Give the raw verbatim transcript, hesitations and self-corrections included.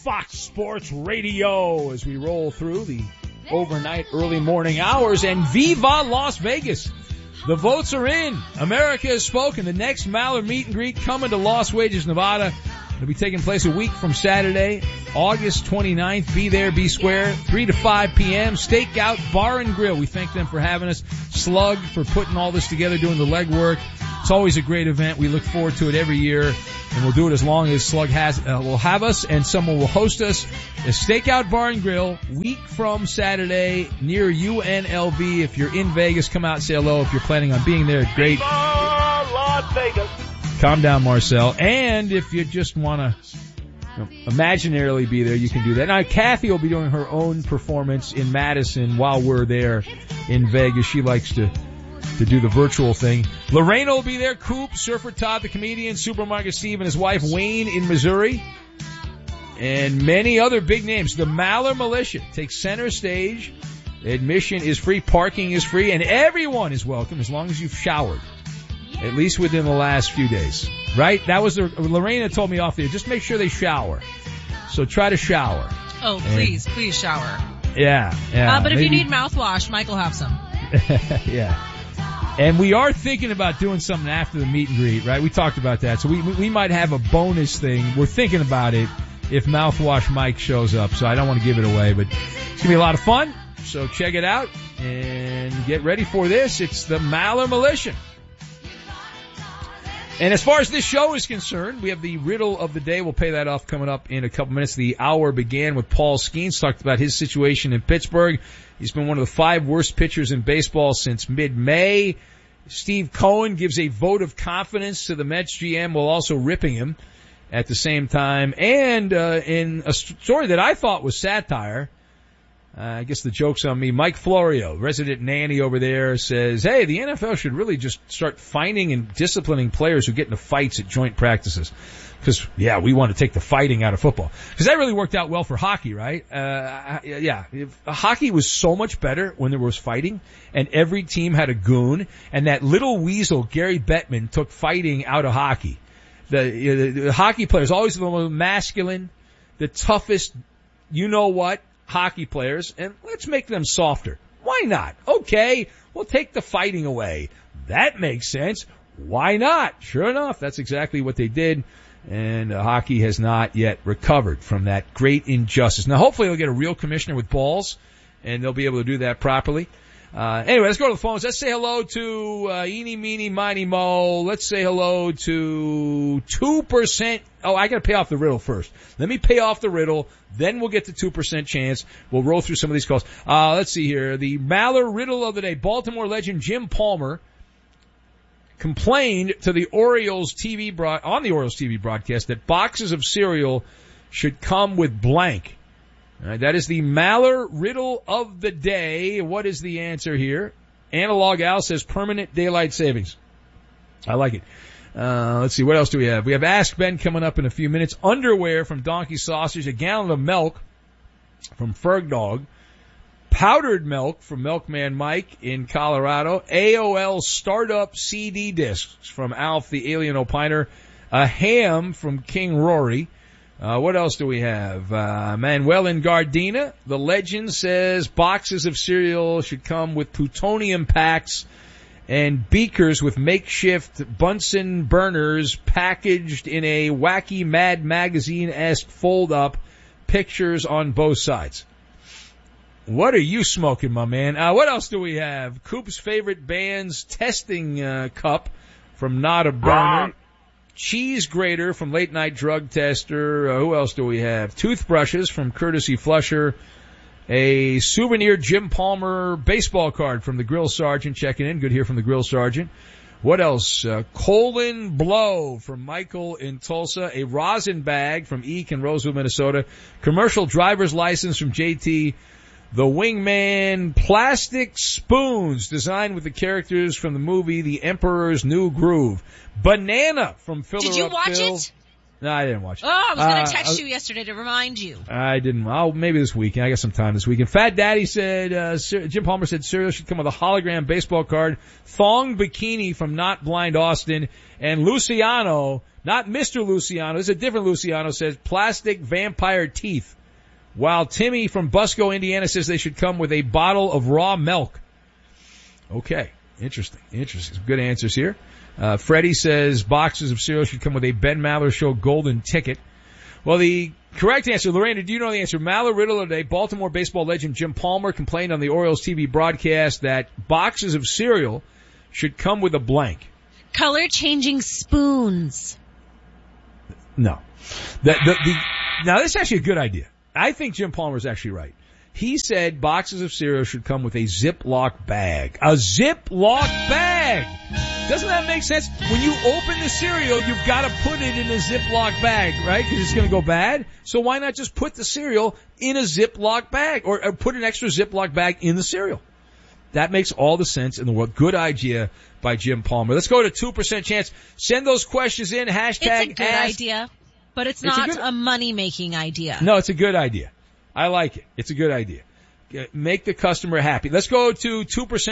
Fox Sports Radio as we roll through the overnight early morning hours. And Viva Las Vegas. The votes are in. America has spoken. The next Maller meet and greet coming to Las Vegas, Nevada. It'll be taking place a week from Saturday, August twenty-ninth. Be there, be square, three to five p.m. Stakeout Bar and Grill. We thank them for having us. Slug for putting all this together, doing the legwork. It's always a great event. We look forward to it every year, and we'll do it as long as Slug has uh, will have us, and someone will host us. The Stakeout Bar and Grill, week from Saturday, near U N L V. If you're in Vegas, come out and say hello. If you're planning on being there, great. Las Vegas. Calm down, Marcel. And if you just want to you know, imaginarily be there, you can do that. Now, Kathy will be doing her own performance in Madison while we're there in Vegas. She likes to to do the virtual thing. Lorena will be there. Coop, Surfer Todd, the comedian, Supermarket Steve, and his wife Wayne in Missouri. And many other big names. The Maller Militia takes center stage. Admission is free. Parking is free. And everyone is welcome as long as you've showered. At least within the last few days. Right? That was the, Lorena told me off there. Just make sure they shower. So try to shower. Oh, please, and, please shower. Yeah, yeah. Uh, but if maybe, you need mouthwash, Mike will have some. Yeah. And we are thinking about doing something after the meet and greet, right? We talked about that. So we we might have a bonus thing. We're thinking about it if Mouthwash Mike shows up. So I don't want to give it away, but it's going to be a lot of fun. So check it out and get ready for this. It's the Maller Militia. And as far as this show is concerned, we have the riddle of the day. We'll pay that off coming up in a couple minutes. The hour began with Paul Skeens, talked about his situation in Pittsburgh. He's been one of the five worst pitchers in baseball since mid-May. Steve Cohen gives a vote of confidence to the Mets G M while also ripping him at the same time. And uh, in a story that I thought was satire, uh, I guess the joke's on me, Mike Florio, resident nanny over there, says, hey, the N F L should really just start finding and disciplining players who get into fights at joint practices. Because, yeah, we want to take the fighting out of football. Because that really worked out well for hockey, right? Uh, yeah, if, hockey was so much better when there was fighting, and every team had a goon, and that little weasel, Gary Bettman, took fighting out of hockey. The, the, the hockey players, always the most masculine, the toughest, you-know-what, hockey players, and let's make them softer. Why not? Okay, we'll take the fighting away. That makes sense. Why not? Sure enough, that's exactly what they did. And uh, hockey has not yet recovered from that great injustice. Now, hopefully they'll get a real commissioner with balls, and they'll be able to do that properly. Uh, anyway, let's go to the phones. Let's say hello to uh, Eeny, Meeny, Miny, Mo. Let's say hello to two percent. Oh, I got to pay off the riddle first. Let me pay off the riddle, then we'll get the two percent chance. We'll roll through some of these calls. Uh, let's see here. The Maller riddle of the day. Baltimore legend Jim Palmer complained to the Orioles T V broad, on the Orioles T V broadcast that boxes of cereal should come with blank. All right, that is the Maller riddle of the day. What is the answer here? Analog Al says permanent daylight savings. I like it. Uh, let's see, what else do we have? We have Ask Ben coming up in a few minutes. Underwear from Donkey Sausage. A gallon of milk from Ferg Dog. Powdered milk from Milkman Mike in Colorado. A O L startup C D discs from Alf the Alien Opiner. A ham from King Rory. Uh, what else do we have? Uh, Manuel in Gardena. The legend says boxes of cereal should come with plutonium packs and beakers with makeshift Bunsen burners packaged in a wacky Mad Magazine-esque fold-up, pictures on both sides. What are you smoking, my man? Uh, what else do we have? Coop's favorite band's testing uh, cup from Not a Burner. Cheese grater from Late Night Drug Tester. Uh, who else do we have? Toothbrushes from Courtesy Flusher. A souvenir Jim Palmer baseball card from the Grill Sergeant checking in. Good to hear from the Grill Sergeant. What else? Uh, colon blow from Michael in Tulsa. A rosin bag from Eek in Roseville, Minnesota. Commercial driver's license from J T. The Wingman plastic spoons designed with the characters from the movie The Emperor's New Groove. Banana from Filler Did you Up watch Phil. it? No, I didn't watch it. Oh, I was going uh, to text I, you yesterday to remind you. I didn't. Oh, maybe this weekend. I got some time this weekend. Fat Daddy said, uh, Jim Palmer said cereal should come with a hologram baseball card. Thong bikini from Not Blind Austin. And Luciano, Not Mister Luciano. It's a different Luciano. Says plastic vampire teeth. While Timmy from Busco, Indiana says they should come with a bottle of raw milk. Okay. Interesting. Interesting. Some good answers here. Uh, Freddie says boxes of cereal should come with a Ben Maller Show golden ticket. Well, the correct answer, Lorena, do you know the answer? Maller riddle of the day. Baltimore baseball legend Jim Palmer complained on the Orioles T V broadcast that boxes of cereal should come with a blank. Color changing spoons. No. The, the, the, now, this is actually a good idea. I think Jim Palmer is actually right. He said boxes of cereal should come with a Ziploc bag. A Ziploc bag! Doesn't that make sense? When you open the cereal, you've got to put it in a Ziploc bag, right? Because it's going to go bad. So why not just put the cereal in a Ziploc bag or, or put an extra Ziploc bag in the cereal? That makes all the sense in the world. Good idea by Jim Palmer. Let's go to two percent chance. Send those questions in. Hashtag It's a good ask. idea, but it's, It's a not good- a money-making idea. No, it's a good idea. I like it. It's a good idea. Make the customer happy. Let's go to two percent